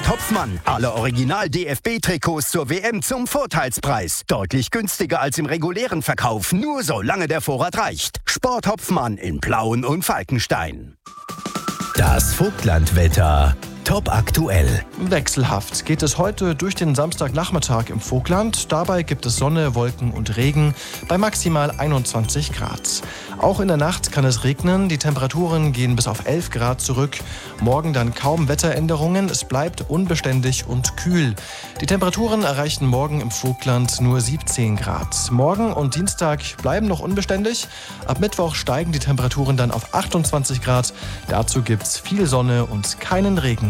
Sport Hopfmann. Alle Original-DFB-Trikots zur WM zum Vorteilspreis. Deutlich günstiger als im regulären Verkauf, nur solange der Vorrat reicht. Sport Hopfmann in Plauen und Falkenstein. Das Vogtlandwetter. Top aktuell. Wechselhaft geht es heute durch den Samstagnachmittag im Vogtland. Dabei gibt es Sonne, Wolken und Regen bei maximal 21 Grad. Auch in der Nacht kann es regnen. Die Temperaturen gehen bis auf 11 Grad zurück. Morgen dann kaum Wetteränderungen. Es bleibt unbeständig und kühl. Die Temperaturen erreichen morgen im Vogtland nur 17 Grad. Morgen und Dienstag bleiben noch unbeständig. Ab Mittwoch steigen die Temperaturen dann auf 28 Grad. Dazu gibt's viel Sonne und keinen Regen.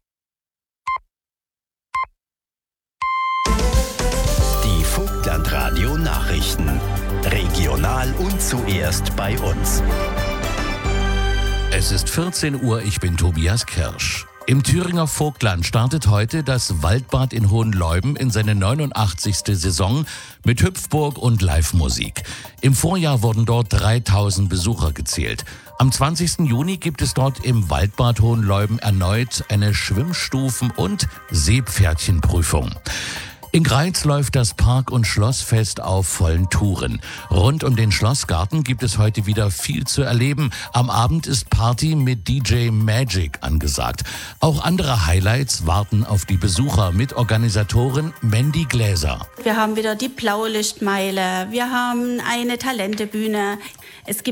Radio Nachrichten. Regional und zuerst bei uns. Es ist 14 Uhr, ich bin Tobias Kirsch. Im Thüringer Vogtland startet heute das Waldbad in Hohenleuben in seine 89. Saison mit Hüpfburg und Live-Musik. Im Vorjahr wurden dort 3000 Besucher gezählt. Am 20. Juni gibt es dort im Waldbad Hohenleuben erneut eine Schwimmstufen- und Seepferdchenprüfung. In Greiz läuft das Park- und Schlossfest auf vollen Touren. Rund um den Schlossgarten gibt es heute wieder viel zu erleben. Am Abend ist Party mit DJ Magic angesagt. Auch andere Highlights warten auf die Besucher mit Organisatorin Mandy Gläser. Wir haben wieder die Blaulichtmeile, wir haben eine Talentebühne. Es gibt